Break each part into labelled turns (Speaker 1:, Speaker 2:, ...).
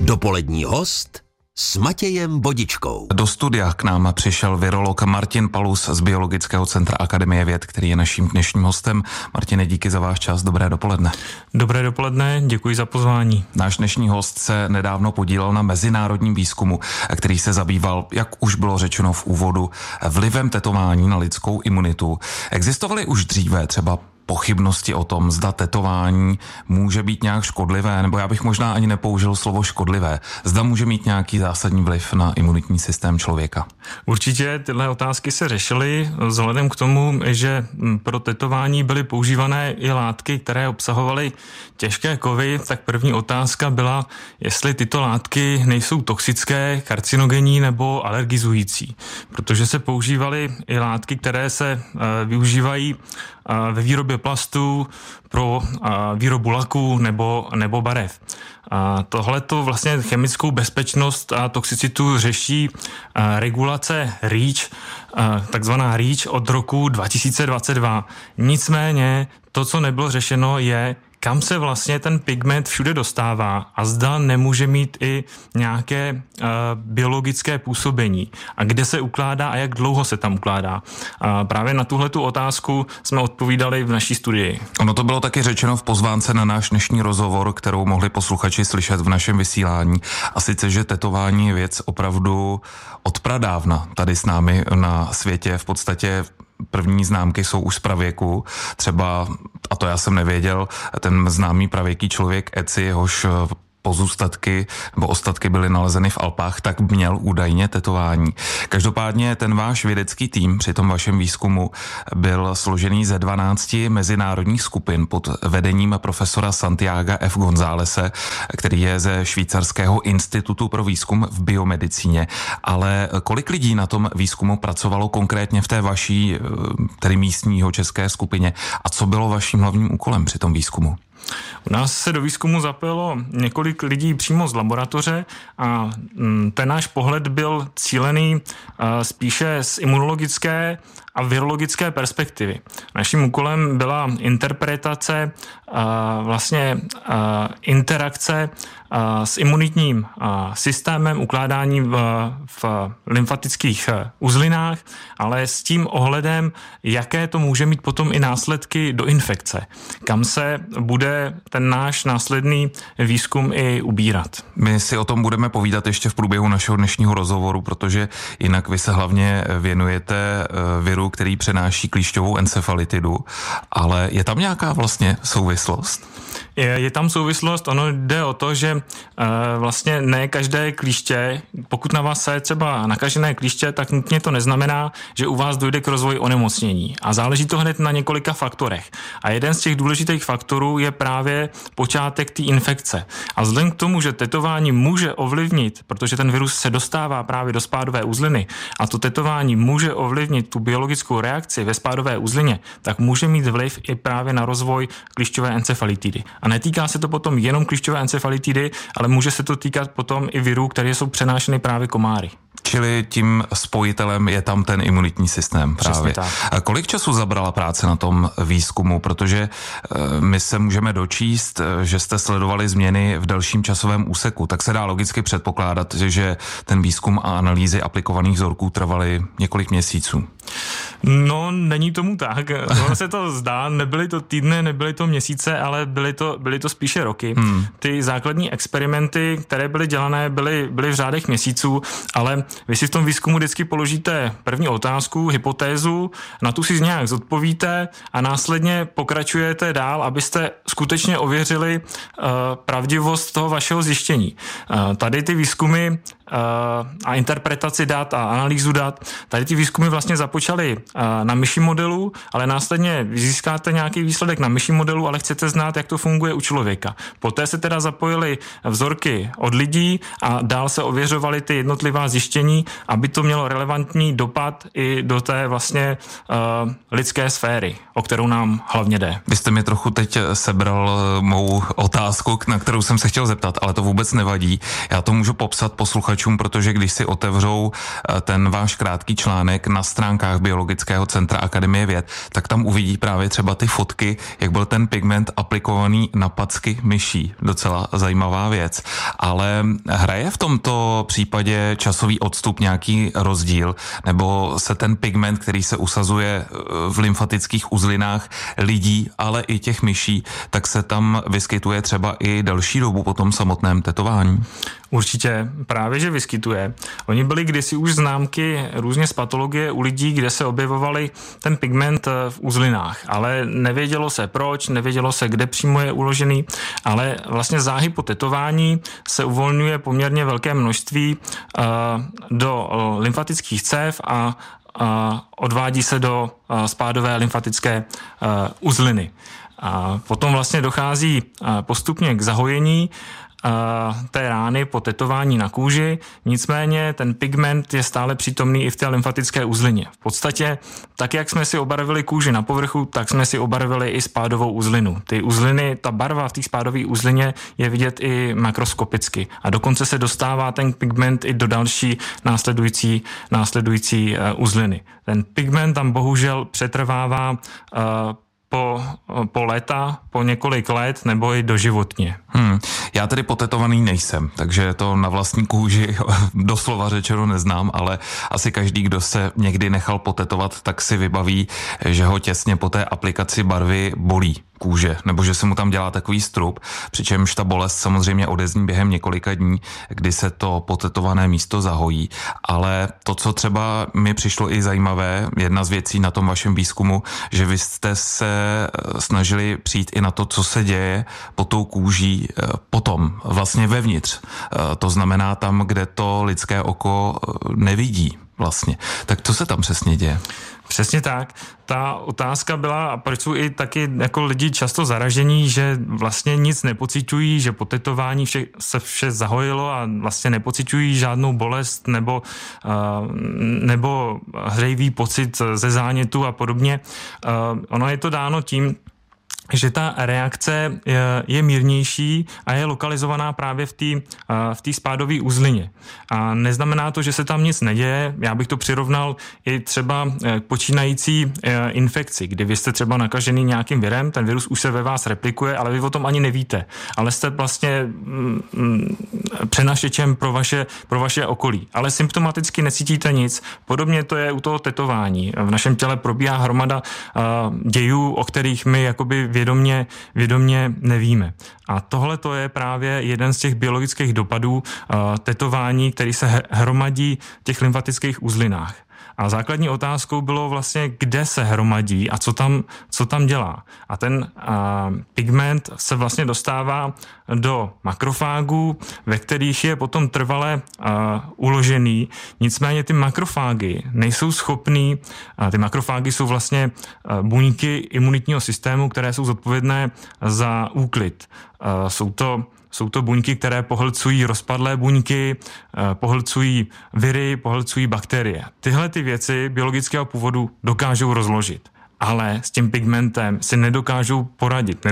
Speaker 1: Dopolední host s Matějem Vodičkou.
Speaker 2: Do studia k nám přišel virolog Martin Palus z Biologického centra Akademie věd, který je naším dnešním hostem. Martine, díky za váš čas, dobré dopoledne.
Speaker 3: Dobré dopoledne, děkuji za pozvání.
Speaker 2: Náš dnešní host se nedávno podílel na mezinárodním výzkumu, který se zabýval, jak už bylo řečeno v úvodu, vlivem tetování na lidskou imunitu. Existovaly už dříve třeba pochybnosti o tom, zda tetování může být nějak škodlivé, nebo já bych možná ani nepoužil slovo škodlivé. Zda může mít nějaký zásadní vliv na imunitní systém člověka.
Speaker 3: Určitě tyhle otázky se řešily vzhledem k tomu, že pro tetování byly používané i látky, které obsahovaly těžké kovy, tak první otázka byla, jestli tyto látky nejsou toxické, karcinogenní nebo alergizující. Protože se používaly i látky, které se využívají ve výrobě plastů, pro výrobu laků nebo barev. Tohleto vlastně chemickou bezpečnost a toxicitu řeší regulace REACH, takzvaná REACH od roku 2022. Nicméně to, co nebylo řešeno, je, kam se vlastně ten pigment všude dostává a zda nemůže mít i nějaké biologické působení a kde se ukládá a jak dlouho se tam ukládá. Právě na tuhletu otázku jsme odpovídali v naší studii.
Speaker 2: Ono to bylo taky řečeno v pozvánce na náš dnešní rozhovor, kterou mohli posluchači slyšet v našem vysílání. A sice, že tetování je věc opravdu od pradávna tady s námi na světě. V podstatě první známky jsou už z pravěku, třeba, a to já jsem nevěděl, ten známý pravěký člověk Eci, jehož pozůstatky nebo ostatky byly nalezeny v Alpách, tak měl údajně tetování. Každopádně ten váš vědecký tým při tom vašem výzkumu byl složený ze 12 mezinárodních skupin pod vedením profesora Santiaga F. Gonzálese, který je ze Švýcarského institutu pro výzkum v biomedicíně. Ale kolik lidí na tom výzkumu pracovalo konkrétně v té vaší, tedy místního české skupině, a co bylo vaším hlavním úkolem při tom výzkumu?
Speaker 3: U nás se do výzkumu zapojilo několik lidí přímo z laboratoře a ten náš pohled byl cílený spíše z imunologické a virologické perspektivy. Naším úkolem byla interpretace interakce s imunitním systémem, ukládání v lymfatických uzlinách, ale s tím ohledem, jaké to může mít potom i následky do infekce, kam se bude ten náš následný výzkum i ubírat.
Speaker 2: My si o tom budeme povídat ještě v průběhu našeho dnešního rozhovoru, protože jinak vy se hlavně věnujete viru, který přenáší klíšťovou encefalitidu, ale je tam nějaká vlastně souvislost?
Speaker 3: Je tam souvislost, ono jde o to, že vlastně ne každé klíště, pokud na vás je třeba nakažené klíště, tak nutně to neznamená, že u vás dojde k rozvoji onemocnění. A záleží to hned na několika faktorech. A jeden z těch důležitých faktorů je právě počátek té infekce. A vzhledem k tomu, že tetování může ovlivnit, protože ten virus se dostává právě do spádové uzliny a to tetování může ovlivnit tu biologickou reakci ve spádové uzlině, tak může mít vliv i právě na rozvoj klíšťové encefalitidy. A netýká se to potom jenom klíšťové encefalitidy, ale může se to týkat potom i virů, které jsou přenášeny právě komáry.
Speaker 2: Čili tím spojitelem je tam ten imunitní systém právě. A kolik času zabrala práce na tom výzkumu? Protože my se můžeme dočíst, že jste sledovali změny v delším časovém úseku, tak se dá logicky předpokládat, že ten výzkum a analýzy aplikovaných vzorků trvaly několik měsíců.
Speaker 3: No, není tomu tak. Ono se to zdá, nebyly to týdny, nebyly to měsíce, ale byly to spíše roky. Ty základní experimenty, které byly dělané, byly v řádech měsíců, ale vy si v tom výzkumu vždycky položíte první otázku, hypotézu, na tu si nějak zodpovíte a následně pokračujete dál, abyste skutečně ověřili pravdivost toho vašeho zjištění. Tady ty výzkumy a interpretaci dat a analýzu dat, tady ty výzkumy vlastně započaly na myší modelu, ale následně získáte nějaký výsledek na myší modelu, ale chcete znát, jak to funguje u člověka. Poté se teda zapojily vzorky od lidí a dál se ověřovaly ty jednotlivá zjištění, aby to mělo relevantní dopad i do té vlastně lidské sféry, o kterou nám hlavně jde.
Speaker 2: Vy jste mi trochu teď sebral mou otázku, na kterou jsem se chtěl zeptat, ale to vůbec nevadí. Já to můžu popsat posluchačům posluchačům, protože když si otevřou ten váš krátký článek na stránkách Biologického centra Akademie věd, tak tam uvidí právě třeba ty fotky, jak byl ten pigment aplikovaný na packy myší. Docela zajímavá věc. Ale hraje v tomto případě časový odstup nějaký rozdíl, nebo se ten pigment, který se usazuje v lymfatických uzlinách lidí, ale i těch myší, tak se tam vyskytuje třeba i delší dobu po tom samotném tetování?
Speaker 3: Určitě, právě že vyskytuje. Oni byli kdysi už známky různě z patologie u lidí, kde se objevovaly ten pigment v uzlinách, ale nevědělo se proč, nevědělo se, kde přímo je uložený, ale vlastně záhy po tetování se uvolňuje poměrně velké množství do lymfatických cév a odvádí se do spádové lymfatické uzliny. A potom vlastně dochází postupně k zahojení té rány po tetování na kůži, nicméně ten pigment je stále přítomný i v té lymfatické uzlině. V podstatě, tak jak jsme si obarvili kůži na povrchu, tak jsme si obarvili i spádovou uzlinu. Ty uzliny, ta barva v té spádové uzlině je vidět i makroskopicky a dokonce se dostává ten pigment i do další následující uzliny. Ten pigment tam bohužel přetrvává po léta, po několik let nebo i doživotně.
Speaker 2: Já tedy potetovaný nejsem, takže to na vlastní kůži doslova řečeno neznám, ale asi každý, kdo se někdy nechal potetovat, tak si vybaví, že ho těsně po té aplikaci barvy bolí kůže, nebo že se mu tam dělá takový strup, přičemž ta bolest samozřejmě odezní během několika dní, kdy se to potetované místo zahojí. Ale to, co třeba mi přišlo i zajímavé, jedna z věcí na tom vašem výzkumu, že vy jste se snažili přijít i na to, co se děje pod tou kůží potom, vlastně vevnitř. To znamená tam, kde to lidské oko nevidí vlastně. Tak co se tam přesně děje?
Speaker 3: Přesně tak. Ta otázka byla, a proč jsou i taky jako lidi často zaražení, že vlastně nic nepociťují, že po tetování se vše zahojilo a vlastně nepociťují žádnou bolest nebo hřejivý pocit ze zánětu a podobně. Ono je to dáno tím, že ta reakce je mírnější a je lokalizovaná právě v té spádové uzlině. A neznamená to, že se tam nic neděje. Já bych to přirovnal i třeba k počínající infekci, kdy vy jste třeba nakažený nějakým virem, ten virus už se ve vás replikuje, ale vy o tom ani nevíte. Ale jste vlastně přenašečem pro vaše okolí. Ale symptomaticky necítíte nic. Podobně to je u toho tetování. V našem těle probíhá hromada dějů, o kterých my jakoby vědomně nevíme. A tohle to je právě jeden z těch biologických dopadů tetování, který se hromadí v těch lymfatických uzlinách. A základní otázkou bylo vlastně, kde se hromadí a co tam dělá. A ten pigment se vlastně dostává do makrofágů, ve kterých je potom trvale uložený. Nicméně ty makrofágy nejsou schopný, ty makrofágy jsou vlastně buňky imunitního systému, které jsou zodpovědné za úklid. Jsou to buňky, které pohlcují rozpadlé buňky, pohlcují viry, pohlcují bakterie. Tyhle ty věci biologického původu dokážou rozložit, ale s tím pigmentem si nedokážou poradit,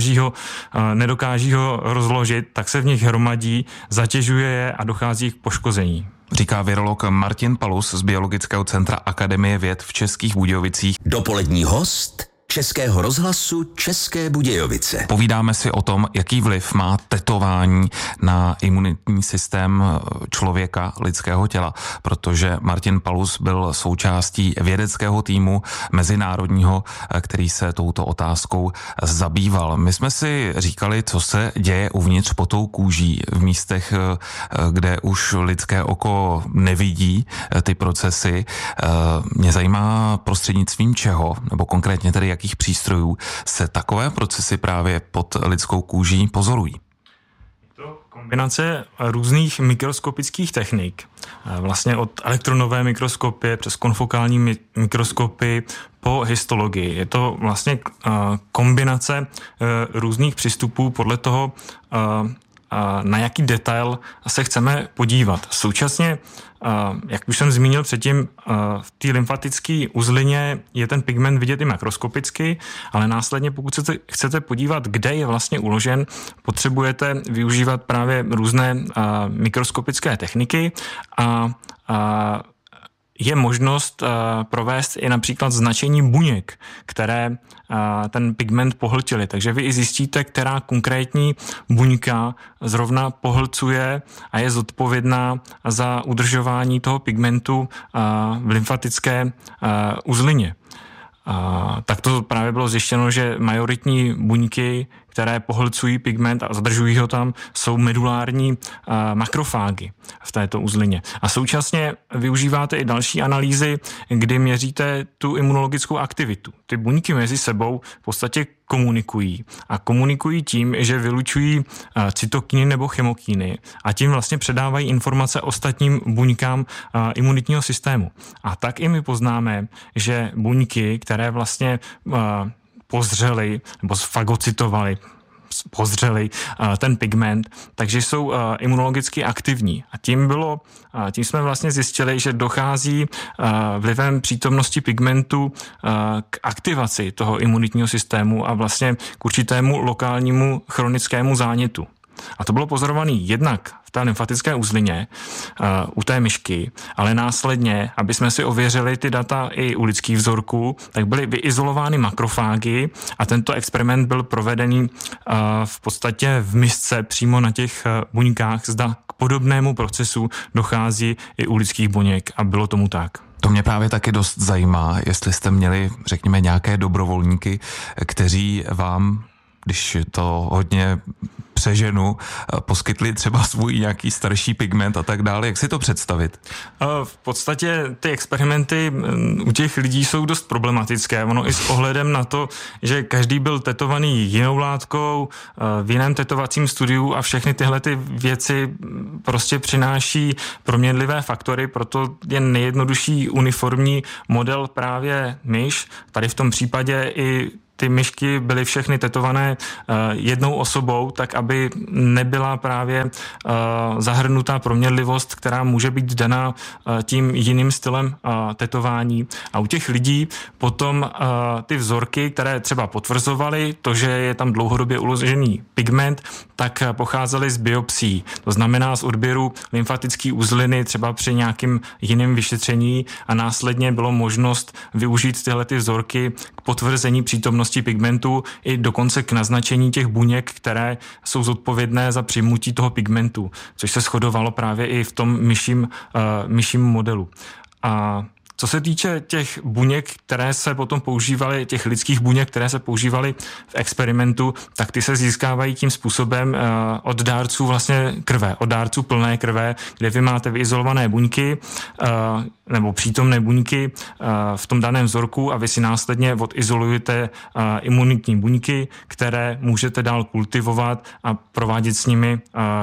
Speaker 3: nedokáží ho rozložit, tak se v nich hromadí, zatěžuje je a dochází k poškození.
Speaker 2: Říká virolog Martin Palus z Biologického centra Akademie věd v Českých Budějovicích.
Speaker 1: Dopolední host Českého rozhlasu České Budějovice.
Speaker 2: Povídáme si o tom, jaký vliv má tetování na imunitní systém člověka, lidského těla, protože Martin Palus byl součástí vědeckého týmu mezinárodního, který se touto otázkou zabýval. My jsme si říkali, co se děje uvnitř pod tou kůží v místech, kde už lidské oko nevidí ty procesy. Mě zajímá prostřednictvím čeho, nebo konkrétně tedy jakých přístrojů se takové procesy právě pod lidskou kůží pozorují.
Speaker 3: To kombinace různých mikroskopických technik, vlastně od elektronové mikroskopie přes konfokální mikroskopy po histologii. Je to vlastně kombinace různých přístupů podle toho, na jaký detail se chceme podívat. Současně, jak už jsem zmínil předtím, v té lymfatické uzlině je ten pigment vidět i makroskopicky, ale následně, pokud se chcete podívat, kde je vlastně uložen, potřebujete využívat právě různé mikroskopické techniky a je možnost provést i například značení buněk, které ten pigment pohltily. Takže vy i zjistíte, která konkrétní buňka zrovna pohlcuje a je zodpovědná za udržování toho pigmentu v lymfatické uzlině. Tak to právě bylo zjištěno, že majoritní buňky, které pohlcují pigment a zadržují ho tam, jsou medulární makrofágy v této uzlině. A současně využíváte i další analýzy, kdy měříte tu imunologickou aktivitu. Ty buňky mezi sebou v podstatě komunikují. A komunikují tím, že vylučují cytokiny nebo chemokiny a tím vlastně předávají informace ostatním buňkám imunitního systému. A tak i my poznáme, že buňky, které vlastně pozřeli nebo sfagocitovali, pozřeli ten pigment, takže jsou imunologicky aktivní. A tím jsme vlastně zjistili, že dochází vlivem přítomnosti pigmentu k aktivaci toho imunitního systému a vlastně k určitému lokálnímu chronickému zánětu. A to bylo pozorované jednak v té lymfatické uzlině u té myšky, ale následně, aby jsme si ověřili ty data i u lidských vzorků, tak byly vyizolovány makrofágy a tento experiment byl provedený v podstatě v misce přímo na těch buňkách, zda k podobnému procesu dochází i u lidských buněk a bylo tomu tak.
Speaker 2: To mě právě taky dost zajímá, jestli jste měli, řekněme, nějaké dobrovolníky, kteří vám, když to hodně přeženu, poskytli třeba svůj nějaký starší pigment a tak dále. Jak si to představit?
Speaker 3: V podstatě ty experimenty u těch lidí jsou dost problematické. Ono i s ohledem na to, že každý byl tetovaný jinou látkou v jiném tetovacím studiu a všechny tyhle ty věci prostě přináší proměnlivé faktory, proto je nejjednodušší uniformní model právě myš. Tady v tom případě i ty myšky byly všechny tetované jednou osobou, tak aby nebyla právě zahrnutá proměnlivost, která může být daná tím jiným stylem tetování. A u těch lidí potom ty vzorky, které třeba potvrzovaly to, že je tam dlouhodobě uložený pigment, tak pocházely z biopsí. To znamená z odběru lymfatické uzliny třeba při nějakým jiném vyšetření a následně bylo možnost využít tyhle ty vzorky k potvrzení přítomnosti pigmentu i dokonce k naznačení těch buněk, které jsou zodpovědné za přijmutí toho pigmentu, což se shodovalo právě i v tom myším modelu. A co se týče těch buněk, které se potom používaly, těch lidských buněk, které se používaly v experimentu, tak ty se získávají tím způsobem od dárců vlastně krve, od dárců plné krve, kde vy máte vyizolované buňky nebo přítomné buňky v tom daném vzorku a vy si následně odizolujete imunitní buňky, které můžete dál kultivovat a provádět s nimi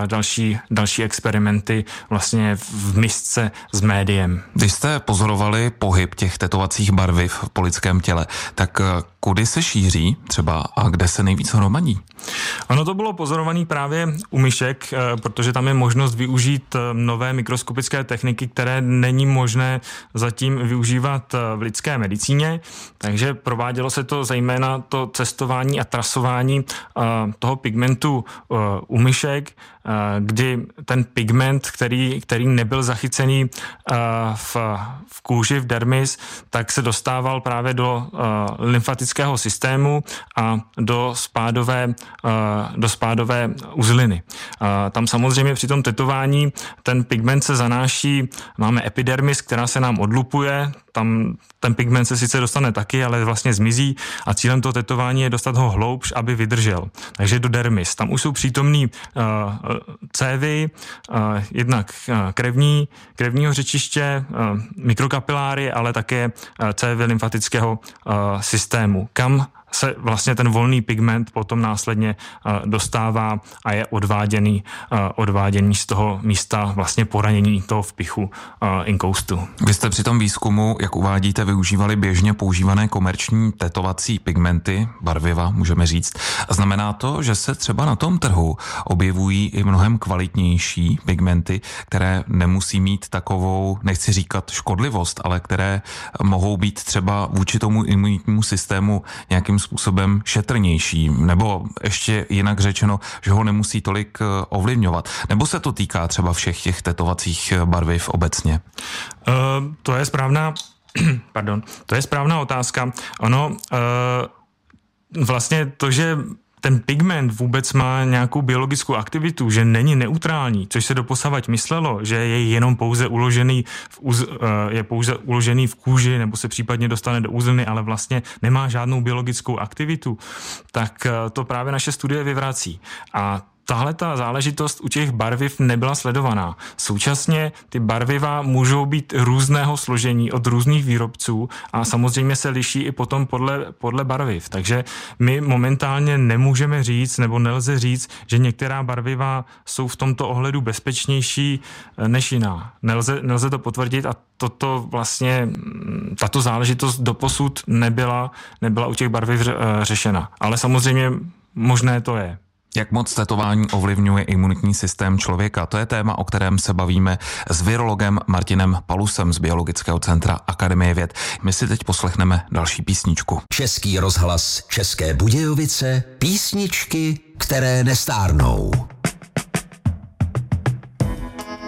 Speaker 3: další experimenty vlastně v misce s médiem.
Speaker 2: Když jste pozorovali pohyb těch tetovacích barviv po lidském těle, tak kudy se šíří třeba a kde se nejvíc hromadí?
Speaker 3: Ono to bylo pozorované právě u myšek, protože tam je možnost využít nové mikroskopické techniky, které není možné zatím využívat v lidské medicíně, takže provádělo se to zejména to cestování a trasování toho pigmentu u myšek, kdy ten pigment, který nebyl zachycený v kůži, v dermis, tak se dostával právě do lymfatického systému a do spádové uzliny. Tam samozřejmě při tom tetování ten pigment se zanáší, máme epidermis, která se nám odlupuje, tam ten pigment se sice dostane taky, ale vlastně zmizí a cílem toho tetování je dostat ho hloubš, aby vydržel. Takže do dermis. Tam už jsou přítomný cévy, jednak krevního řečiště, mikrokapiláry, ale také cévy lymfatického systému. Kam se vlastně ten volný pigment potom následně dostává a je odváděný z toho místa vlastně poranění toho vpichu inkoustu.
Speaker 2: Vy jste při tom výzkumu, jak uvádíte, využívali běžně používané komerční tetovací pigmenty, barviva, můžeme říct. Znamená to, že se třeba na tom trhu objevují i mnohem kvalitnější pigmenty, které nemusí mít takovou, nechci říkat škodlivost, ale které mohou být třeba vůči tomu imunitnímu systému nějakým způsobem šetrnější, nebo ještě jinak řečeno, že ho nemusí tolik ovlivňovat. Nebo se to týká třeba všech těch tetovacích barviv obecně?
Speaker 3: To je správná to je správná otázka. Ono vlastně to, že ten pigment vůbec má nějakou biologickou aktivitu, že není neutrální, což se doposavať myslelo, že je jenom pouze uložený v kůži nebo se případně dostane do úzliny, ale vlastně nemá žádnou biologickou aktivitu, tak to právě naše studie vyvrací. A tahle ta záležitost u těch barviv nebyla sledovaná. Současně ty barviva můžou být různého složení od různých výrobců a samozřejmě se liší i potom podle barviv. Takže my momentálně nemůžeme říct nebo nelze říct, že některá barviva jsou v tomto ohledu bezpečnější než jiná. Nelze to potvrdit a tato záležitost doposud nebyla u těch barviv řešena. Ale samozřejmě možné to je.
Speaker 2: Jak moc tetování ovlivňuje imunitní systém člověka? To je téma, o kterém se bavíme s virologem Martinem Palusem z Biologického centra Akademie věd. My si teď poslechneme další písničku.
Speaker 1: Český rozhlas České Budějovice, písničky, které nestárnou.